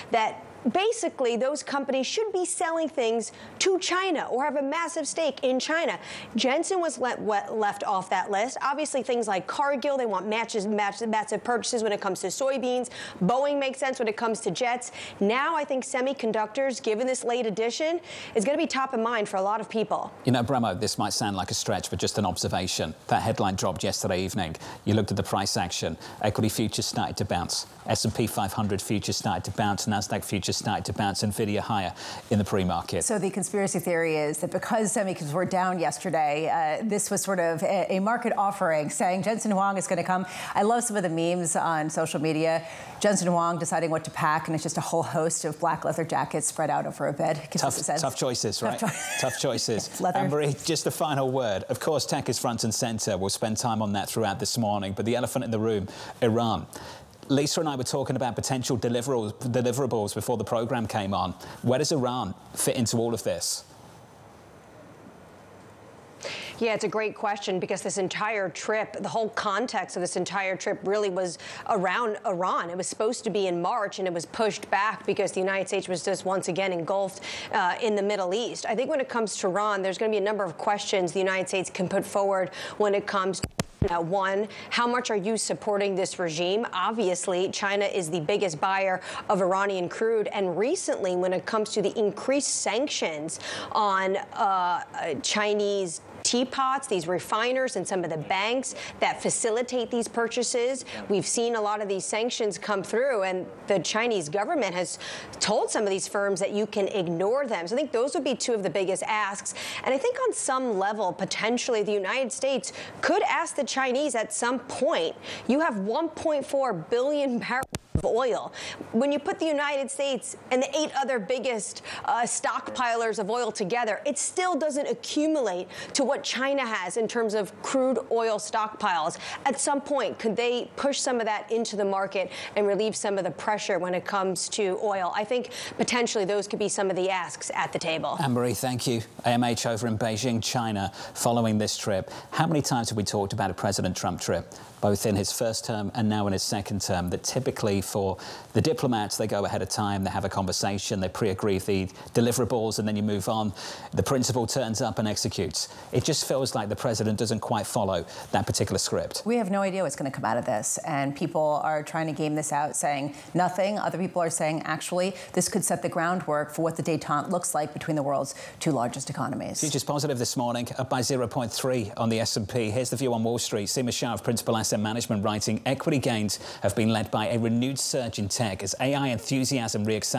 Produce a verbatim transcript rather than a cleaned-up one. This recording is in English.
that basically those companies should be selling things to China or have a massive stake in China. Jensen was let, left off that list. Obviously, things like Cargill, they want matches, match, massive purchases when it comes to soybeans. Boeing makes sense when it comes to jets. Now I think semiconductors, given this late addition, is going to be top of mind for a lot of people. You know, Bremo, this might sound like a stretch, but just an observation. That headline dropped yesterday evening. You looked at the price action. Equity futures started to bounce. S and P five hundred futures started to bounce. NASDAQ futures started to bounce. Nvidia higher in the pre-market. So the conspiracy theory is that because semiconductors were down yesterday, uh, this was sort of a, a market offering saying Jensen Huang is going to come. I love some of the memes on social media. Jensen Huang deciding what to pack, and it's just a whole host of black leather jackets spread out over a bed. Tough, tough choices, right? Tough, cho tough choices. Leather. Anne-Marie, just a final word. Of course, tech is front and center. We'll spend time on that throughout this morning. But the elephant in the room, Iran. Lisa and I were talking about potential deliverables, deliverables before the program came on. Where does Iran fit into all of this? Yeah, it's a great question, because this entire trip, the whole context of this entire trip really was around Iran. It was supposed to be in March, and it was pushed back because the United States was just once again engulfed uh, in the Middle East. I think when it comes to Iran, there's going to be a number of questions the United States can put forward when it comes to Uh, one, how much are you supporting this regime? Obviously, China is the biggest buyer of Iranian crude. And recently, when it comes to the increased sanctions on uh, Chinese teapots, these refiners and some of the banks that facilitate these purchases, we've seen a lot of these sanctions come through, and the Chinese government has told some of these firms that you can ignore them. So I think those would be two of the biggest asks. And I think on some level, potentially, the United States could ask the Chinese at some point, you have one point four billion barrels of oil. When you put the United States and the eight other biggest uh, stockpilers of oil together, it still doesn't accumulate to what China has in terms of crude oil stockpiles. At some point, could they push some of that into the market and relieve some of the pressure when it comes to oil? I think potentially those could be some of the asks at the table. Anne-Marie, thank you. A M H over in Beijing, China, following this trip. How many times have we talked about a President Trump trip, both in his first term and now in his second term, that typically for the diplomats, they go ahead of time, they have a conversation, they pre-agree the deliverables, and then you move on. The principal turns up and executes. It just feels like the president doesn't quite follow that particular script. We have no idea what's going to come out of this, and people are trying to game this out, saying nothing. Other people are saying, actually, this could set the groundwork for what the détente looks like between the world's two largest economies. Futures positive this morning, up by zero point three on the S and P. Here's the view on Wall Street. Seema Shah of Principal Asset Management writing, equity gains have been led by a renewed surge in tech as A I enthusiasm re-accelerates.